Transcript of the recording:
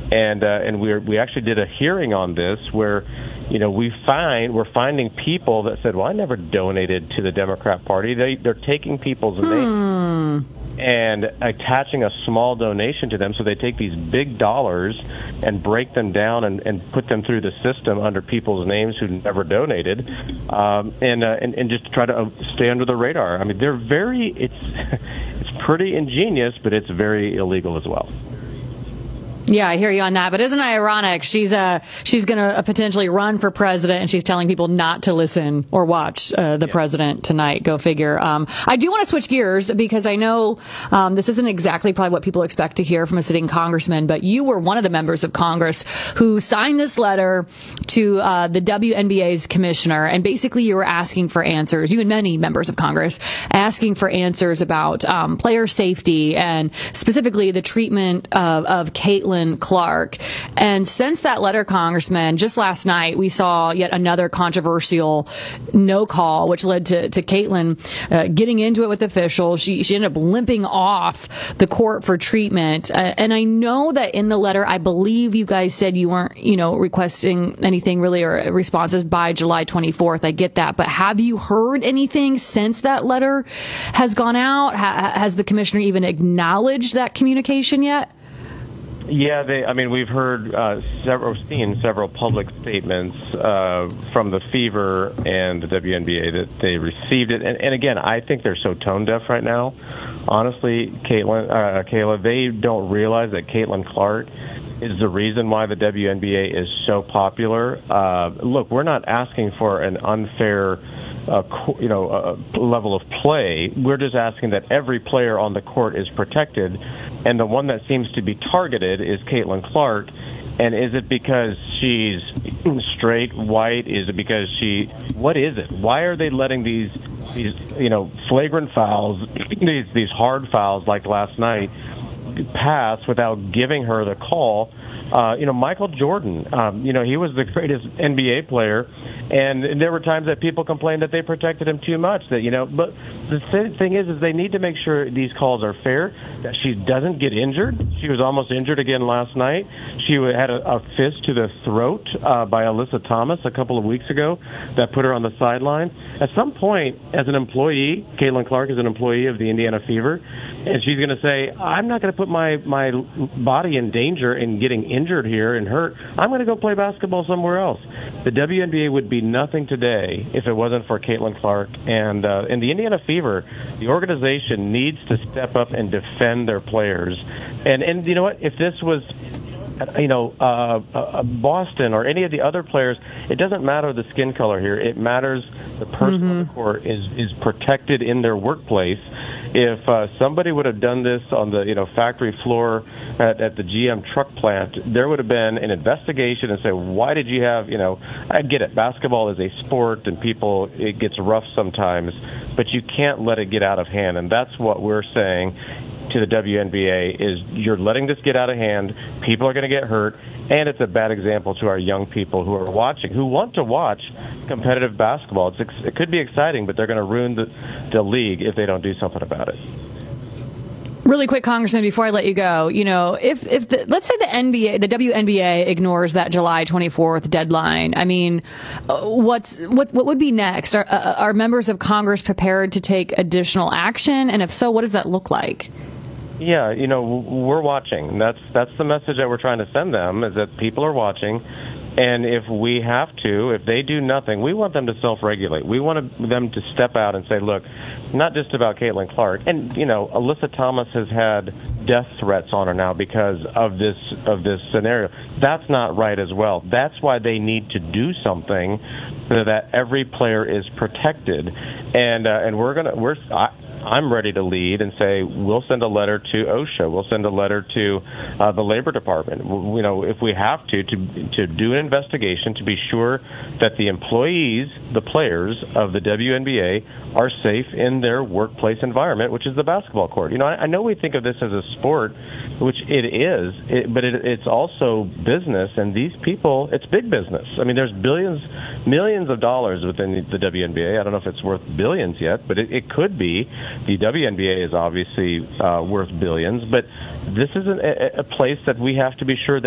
and we actually did a hearing on this where, we're finding people that said, well, I never donated to the Democrat Party. They're taking people's names and attaching a small donation to them, so they take these big dollars and break them down and put them through the system under people's names who never donated, and just try to stay under the radar. I mean, it's pretty ingenious, but it's very illegal as well. Yeah, I hear you on that. But isn't it ironic? She's going to potentially run for president, and she's telling people not to listen or watch the president tonight. Go figure. I do want to switch gears because I know this isn't exactly probably what people expect to hear from a sitting congressman, but you were one of the members of Congress who signed this letter to the WNBA's commissioner, and basically you were asking for answers. You and many members of Congress asking for answers about player safety and specifically the treatment of Caitlin Clark. And since that letter, Congressman, just last night we saw yet another controversial no call, which led to Caitlin getting into it with officials. She ended up limping off the court for treatment. And I know that in the letter, I believe you guys said you weren't, requesting anything really or responses by July 24th. I get that. But have you heard anything since that letter has gone out? Has the commissioner even acknowledged that communication yet? Yeah, we've heard seen several public statements from the Fever and the WNBA that they received it. And again, I think they're so tone deaf right now. Honestly, Kayla, they don't realize that Caitlin Clark is the reason why the WNBA is so popular. Look, we're not asking for an unfair level of play. We're just asking that every player on the court is protected, and the one that seems to be targeted is Caitlin Clark. And is it because she's straight, white? Is it because what is it? Why are they letting these flagrant fouls, these hard fouls like last night, pass without giving her the call? Michael Jordan, he was the greatest NBA player, and there were times that people complained that they protected him too much. But the thing is they need to make sure these calls are fair, that she doesn't get injured. She was almost injured again last night. She had a fist to the throat by Alyssa Thomas a couple of weeks ago that put her on the sideline. At some point, as an employee, Caitlin Clark is an employee of the Indiana Fever, and she's going to say, I'm not going to put my body in danger in getting injured here and hurt. I'm going to go play basketball somewhere else. The WNBA would be nothing today if it wasn't for Caitlin Clark. And the Indiana Fever, the organization needs to step up and defend their players. And you know what? If this was Boston or any of the other players, it doesn't matter the skin color here. It matters the person on the court is protected in their workplace. If somebody would have done this on the factory floor at the GM truck plant, there would have been an investigation and say, why did you have I get it, basketball is a sport and it gets rough sometimes, but you can't let it get out of hand. And that's what we're saying to the WNBA is you're letting this get out of hand. People are going to get hurt, and it's a bad example to our young people who are watching, who want to watch competitive basketball. It could be exciting, but they're going to ruin the league if they don't do something about it. Really quick, Congressman, before I let you go, if let's say the WNBA ignores that July 24th deadline, I mean, what would be next? Are members of Congress prepared to take additional action? And if so, what does that look like? Yeah, we're watching. That's the message that we're trying to send them, is that people are watching. And if they do nothing, we want them to self-regulate. We want them to step out and say, look, not just about Caitlin Clark. And, Alyssa Thomas has had death threats on her now because of this scenario. That's not right as well. That's why they need to do something so that every player is protected. And I'm ready to lead and say we'll send a letter to OSHA. We'll send a letter to the Labor Department. If we have to do an investigation to be sure that the employees, the players of the WNBA, are safe in their workplace environment, which is the basketball court. I know we think of this as a sport, which it is, but it's also business, and these people, it's big business. I mean, there's millions of dollars within the WNBA. I don't know if it's worth billions yet, but it could be. The WNBA is obviously worth billions, but this is a place that we have to be sure that